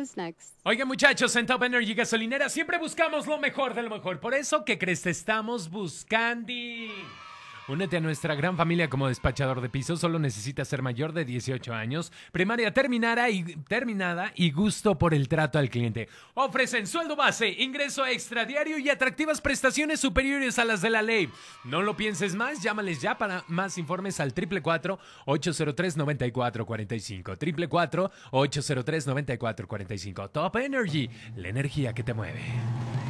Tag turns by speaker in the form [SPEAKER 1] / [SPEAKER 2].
[SPEAKER 1] Who's next?
[SPEAKER 2] Oigan, muchachos, en Top Energy Gasolinera siempre buscamos lo mejor de lo mejor. Por eso, ¿qué crees? Te estamos buscando. Únete a nuestra gran familia como despachador de pisos. Solo necesitas ser mayor de 18 años, primaria terminada y gusto por el trato al cliente. Ofrecen sueldo base, ingreso extra diario y atractivas prestaciones superiores a las de la ley. No lo pienses más, llámales ya para más informes al 444-803-9445. 444-803-9445. Top Energy, la energía que te mueve.